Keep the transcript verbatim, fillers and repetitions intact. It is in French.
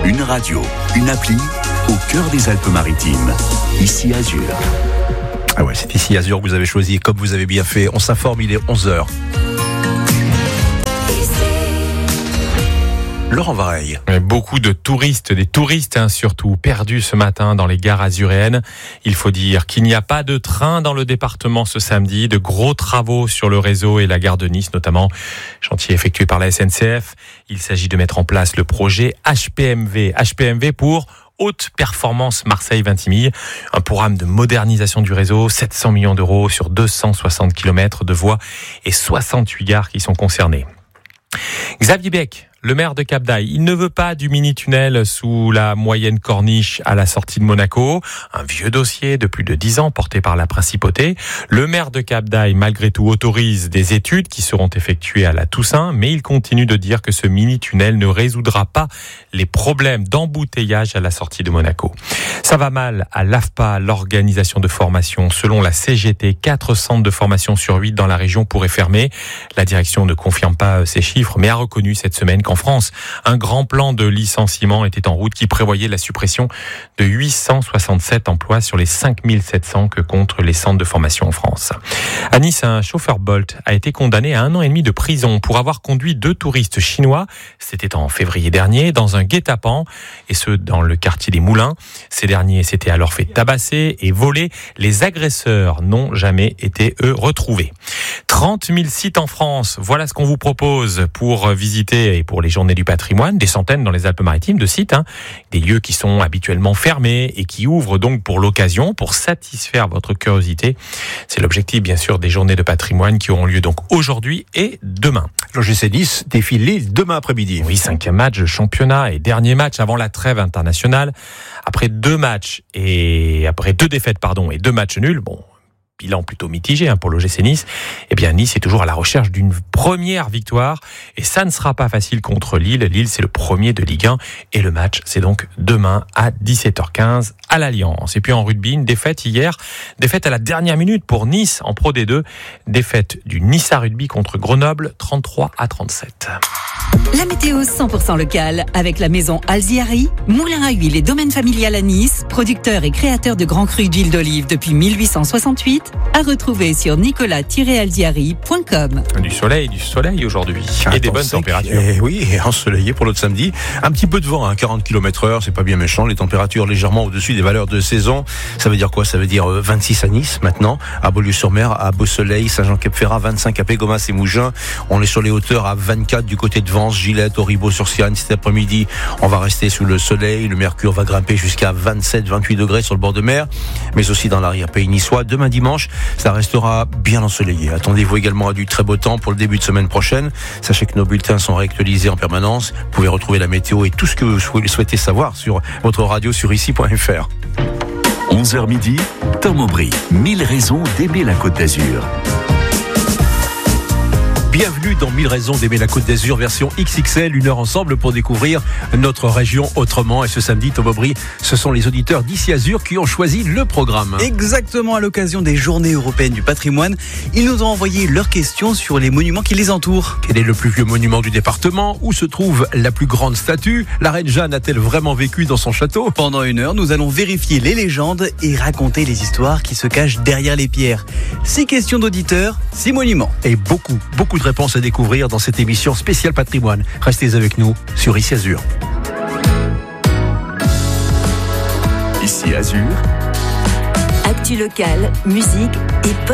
Une radio, une appli, au cœur des Alpes-Maritimes. Ici Azur. Ah ouais, c'est ici Azur que vous avez choisi, comme vous avez bien fait. On s'informe, il est onze heures. Laurent Vareille. Beaucoup de touristes, des touristes hein, surtout, perdus ce matin dans les gares azuréennes. Il faut dire qu'il n'y a pas de train dans le département ce samedi. De gros travaux sur le réseau et la gare de Nice notamment. Chantier effectué par la S N C F. Il s'agit de mettre en place le projet H P M V. H P M V pour Haute Performance Marseille-Vintimille. Un programme de modernisation du réseau, sept cents millions d'euros sur deux cent soixante kilomètres de voies et soixante-huit gares qui sont concernées. Xavier Bec, le maire de Cap-d'Aille, il ne veut pas du mini-tunnel sous la moyenne corniche à la sortie de Monaco. Un vieux dossier de plus de dix ans porté par la principauté. Le maire de Cap-d'Aille, malgré tout, autorise des études qui seront effectuées à la Toussaint, mais il continue de dire que ce mini-tunnel ne résoudra pas les problèmes d'embouteillage à la sortie de Monaco. Ça va mal à l'A F P A, l'organisation de formation. Selon la C G T, quatre centres de formation sur huit dans la région pourraient fermer. La direction ne confirme pas ces chiffres, mais a reconnu cette semaine qu'en France, un grand plan de licenciement était en route qui prévoyait la suppression de huit cent soixante-sept emplois sur les cinq mille sept cents que comptent les centres de formation en France. À Nice, un chauffeur Bolt a été condamné à un an et demi de prison pour avoir conduit deux touristes chinois. C'était en février dernier, dans un guet-apens, et ce, dans le quartier des Moulins. Ces derniers s'étaient alors fait tabasser et voler. Les agresseurs n'ont jamais été, eux, retrouvés. trente mille sites en France, voilà ce qu'on vous propose pour visiter et pour les journées du patrimoine, des centaines dans les Alpes-Maritimes de sites, hein, des lieux qui sont habituellement fermés et qui ouvrent donc pour l'occasion, pour satisfaire votre curiosité. C'est l'objectif bien sûr des journées de patrimoine qui auront lieu donc aujourd'hui et demain. L'O G C Nice défile demain après-midi. Oui, cinquième match de championnat et dernier match avant la trêve internationale. Après deux matchs et après deux défaites pardon et deux matchs nuls, bon. Bilan plutôt mitigé hein, pour l'O G C Nice. Eh bien, Nice est toujours à la recherche d'une première victoire et ça ne sera pas facile contre Lille. Lille, c'est le premier de Ligue un et le match, c'est donc demain à dix-sept heures quinze à l'Alliance. Et puis en rugby, une défaite hier, défaite à la dernière minute pour Nice en Pro D deux, défaite du Nice à Rugby contre Grenoble, trente-trois à trente-sept. La météo cent pour cent locale avec la maison Alziari, moulin à huile et domaine familial à Nice, producteur et créateur de grands crus d'huile d'olive depuis mille huit cent soixante-huit, à retrouver sur nicolas tiret alziari point com. Du soleil, du soleil aujourd'hui Ah, et des bonnes températures. Et oui, et ensoleillé pour l'autre samedi. Un petit peu de vent, hein, quarante kilomètres heure, c'est pas bien méchant. Les températures légèrement au-dessus des valeurs de saison. Ça veut dire quoi? Ça veut dire vingt-six à Nice maintenant, à Beaulieu-sur-Mer, à Beausoleil, Saint-Jean-Cap-Ferrat, vingt-cinq à Pégomas et Mougins. On est sur les hauteurs à vingt-quatre du côté de Vence, Gillette, Auribeau-sur-Sienne. Cet après-midi, on va rester sous le soleil. Le mercure va grimper jusqu'à vingt-sept, vingt-huit degrés sur le bord de mer, mais aussi dans l'arrière-pays niçois. Demain dimanche, ça restera bien ensoleillé. Attendez-vous également à du très beau temps pour le début de semaine prochaine. Sachez que nos bulletins sont réactualisés en permanence. Vous pouvez retrouver la météo et tout ce que vous souhaitez savoir sur votre radio sur ici point f r. onze heures midi, Tom Aubry, mille raisons d'aimer la Côte d'Azur. Bienvenue dans mille raisons d'aimer la Côte d'Azur version X X L, une heure ensemble pour découvrir notre région autrement. Et ce samedi, Tom Aubry, ce sont les auditeurs d'Ici Azur qui ont choisi le programme. Exactement, à l'occasion des Journées européennes du patrimoine, ils nous ont envoyé leurs questions sur les monuments qui les entourent. Quel est le plus vieux monument du département? Où se trouve la plus grande statue? La reine Jeanne a-t-elle vraiment vécu dans son château? Pendant une heure, nous allons vérifier les légendes et raconter les histoires qui se cachent derrière les pierres. Six questions d'auditeurs, six monuments. Et beaucoup, beaucoup de réponses à découvrir dans cette émission spéciale patrimoine. Restez avec nous sur Ici Azur. Ici Azur. Actu locale, musique et